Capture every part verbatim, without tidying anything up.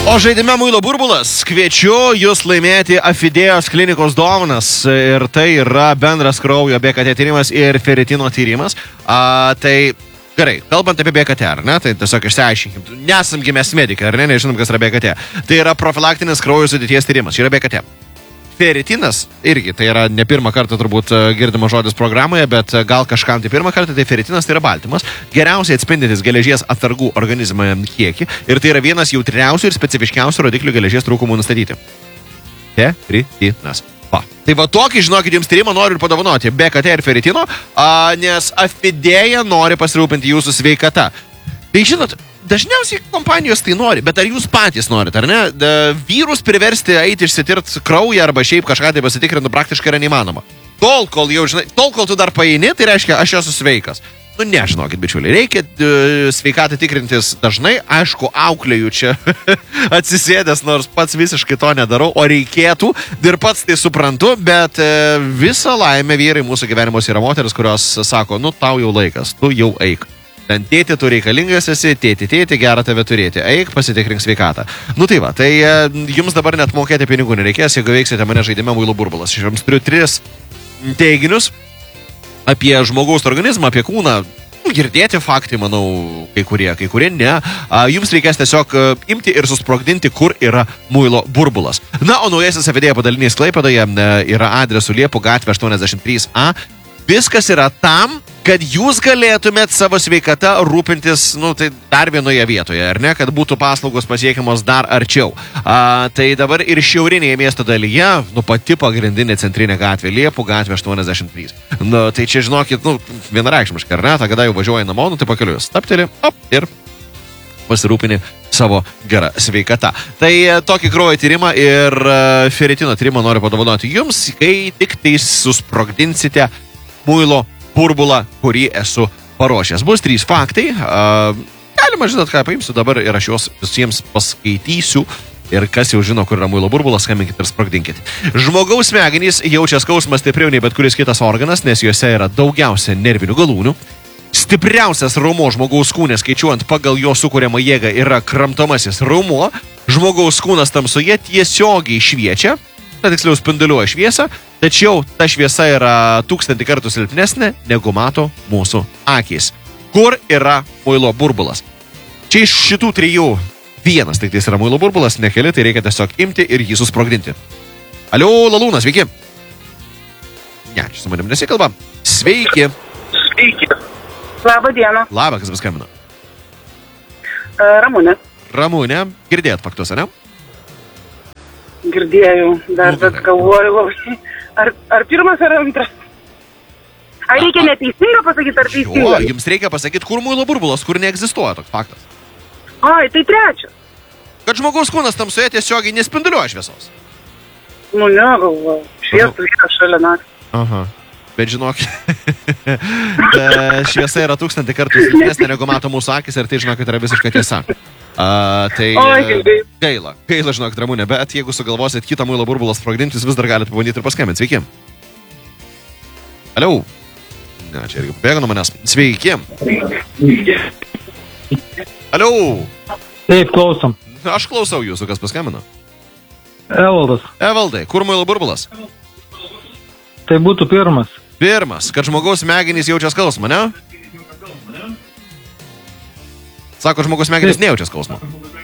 O žaidime Muilo burbulas kviečiu jūs laimėti Afidėjos klinikos dovanas ir tai yra bendras kraujo B K T tyrimas ir feritino tyrimas. A, tai gerai, kalbant apie B K T, ar ne, tai tiesiog išsiaiškinkim, nesam gimęs medikai, ar ne, nežinom, kas yra B K T. Tai yra profilaktinis kraujo sudėties tyrimas, čia yra B K T. Feritinas, irgi, tai yra ne pirmą kartą turbūt girdima žodis programoje, bet gal kažkam tai pirmą kartą, tai feritinas tai yra baltymas, geriausiai atspindintis geležies atsargų organizme kiekį ir tai yra vienas jautriausių ir specifiškiausių rodiklių geležies trūkumų nustatyti. Feritinas. Va. Tai va tokį, žinokit, jums tyrimą noriu ir padovanoti B K T ir feritino, a, nes Afidėja nori pasirūpinti jūsų sveikata. Tai žinot, dažniausiai kompanijos tai nori, bet ar jūs patys norit, ar ne? Da, vyrus priversti eiti išsitirti kraują arba šiaip kažką tai pasitikrinti praktiškai yra neįmanoma. Tol, kol jau, žinai, tol, kol tu dar paeini, tai reiškia, aš esu sveikas. Nu, nežinokit, bičiuliai, reikia uh, sveikatą tikrintis dažnai, aišku, auklėju čia atsisėdęs, nors pats visiškai to nedarau, o reikėtų, ir pats tai suprantu, bet uh, visą laimę vyrai mūsų gyvenimuose yra moteris, kurios sako, nu, tau jau laikas, tu jau eik. Ten tėti, tu reikalingas esi, tėti, tėti, gerą tave turėti. Eik, pasitikrink sveikatą. Nu tai va, tai e, jums dabar net mokėti pinigų nereikės, jeigu veiksite mane žaidime Muilo burbulas. Aš jums turiu tris teiginius apie žmogaus organizmą, apie kūną. Girdėti faktai, manau, kai kurie, kai kurie ne. A, jums reikės tiesiog imti ir susprogdinti, kur yra Muilo burbulas. Na, o naujasis Afidėja padalinys Klaipėdoje yra adresu Liepų gatvė aštuoniasdešimt trys A. Viskas yra tam, kad jūs galėtumėt savo sveikata rūpintis, nu, tai dar vienoje vietoje, ar ne, kad būtų paslaugos pasiekiamos dar arčiau. A, tai dabar ir šiaurinėje miesto dalyje, nu, pati pagrindinė centrinė gatvė, Liepų gatvė aštuoniasdešimt trys. Nu, tai čia, žinokit, nu, vienareikšmiškai, ar ne, ta, kada jau važiuoja namo, nu, tai pakeliu, stapteli, op, ir pasirūpini savo gerą sveikatą. Tai tokį kraujo tyrimą ir feritino tyrimą noriu padovanoti jums, kai tik tai susprogdinsite Muilo burbulą, kurį esu paruošęs. Bus trys faktai. Uh, galima, žinot, ką paimsiu dabar ir aš juos visiems paskaitysiu. Ir kas jau žino, kur yra Muilo burbulas, skambinkit ir sprogdinkit. Žmogaus smegenys jaučia skausmą stipriau nei bet kuris kitas organas, nes juose yra daugiausia nervinių galūnių. Stipriausias raumuo žmogaus kūne, skaičiuojant pagal jo sukuriamą jėgą, yra kramtomasis raumuo. Žmogaus kūnas tamsoje tiesiogiai šviečia. Tai tiksliau spinduliuoja šviesą, tačiau ta šviesa yra tūkstantį kartų silpnesnė, negu mato mūsų akys. Kur yra Muilo burbulas? Čia iš šitų trijų vienas tik tais yra Muilo burbulas, ne keli, tai reikia tiesiog imti ir jį susprogdinti. Alio, Lalūnas, sveiki. Ne, čia su manim nesikalba. Sveiki. Sveiki. Labą dieną. Labą, kas paskambino? Uh, Ramūnė. Ramūnė, girdėjot faktus, ne? Girdėjau, dar bet galvoju labai. Ar, ar pirmas, ar antras? Ar reikia neteisinga pasakyti, ar teisinga? Jo, jums reikia pasakyti, kur Muilo burbulas, kur neegzistuoja toks faktas. Ai, tai trečias. Kad žmogaus kūnas tamsoje tiesiogiai nespinduliuoja šviesos. Nu ne, galvoju. Šviesų yra šalia naktį. Aha. Bet žinok, šviesa yra tūkstantį kartų silpnesnė, negu mato mūsų akis ir tai, žinokit, yra visiškai tiesa. Uh, tai Oi, gaila, gaila, žinok, Ramūnė, bet jeigu sugalvosit kitą Muilo burbulą sprogdinti, jūs vis dar galite pabandyti ir paskambinti. Sveiki. Aliau. Ne, čia irgi pabėgo nuo manęs. Sveiki. Aliau. Taip, klausom. Aš klausau jūsų, kas paskambino. Evaldas. Evaldai, kur Muilo burbulas? Tai būtų pirmas. Pirmas, kad žmogaus smegenys jaučia skausmą, ne? Sako, žmogaus smegenys nejaučia skausmą.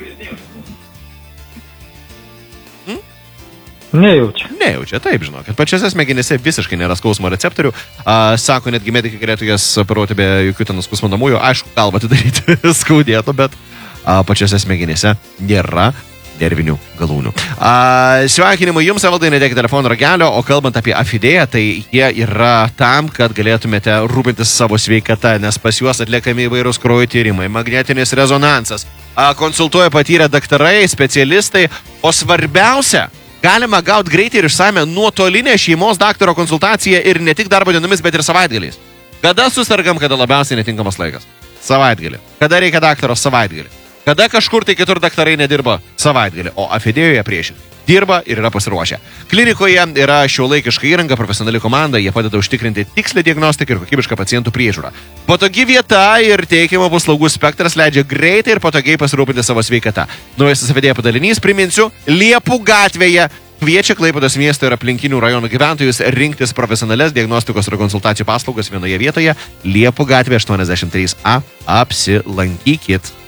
Hmm? Nejaučia. Nejaučia, taip, žinok. Pačiose smegenyse visiškai nėra skausmo receptorių. A, sako, netgi medikai galėtų jas operuoti be jokių ten skausminamųjų. Aišku, galva atidaryti skaudėtų, bet a, pačiose smegenyse nėra nervinių galūnių. A, sveikinimai jums, Evaldai, nedėkite telefono ragelio, o kalbant apie Afidėją, tai jie yra tam, kad galėtumėte rūpintis savo sveikata, nes pas juos atliekami įvairūs kraujo tyrimai, magnetinis rezonansas, a, konsultuoja patyrę daktarai, specialistai, o svarbiausia, galima gauti greitai ir išsame nuotolinę šeimos daktaro konsultaciją ir ne tik darbo dienomis, bet ir savaitgaliais. Kada susirgam, kada labiausiai netinkamas laikas? Savaitgalį. Kada reikia daktaro? Savaitgalį. Kada kažkur tai kitur daktarai nedirba savaitgalį, o Afidėjoje priešingai. Dirba ir yra pasiruošę. Klinikoje yra šiuolaikiška įranga, profesionali komanda, jie padeda užtikrinti tikslę diagnostiką ir kokybišką pacientų priežiūrą. Patogi vieta ir teikiamo paslaugų spektras leidžia greitai ir patogiai pasirūpinti savo sveikatą. Naujasis Afidėjo padalinys, priminsiu, Liepų gatvėje kviečia Klaipėdos miesto ir aplinkinių rajonų gyventojus rinktis profesionalias diagnostikos ir konsultacijų paslaugas vienoje vietoje. Liepų gatvė aštuoniasdešimt trys A. Apsilankykit.